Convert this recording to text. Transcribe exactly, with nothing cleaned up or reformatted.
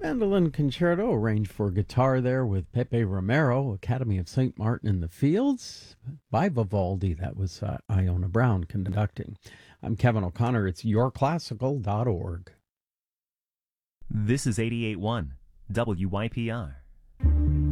Mandolin Concerto, arranged for guitar there with Pepe Romero, Academy of Saint Martin in the Fields, by Vivaldi. That was uh, Iona Brown conducting. I'm Kevin O'Connor. It's your classical dot org. This is eighty-eight point one W Y P R.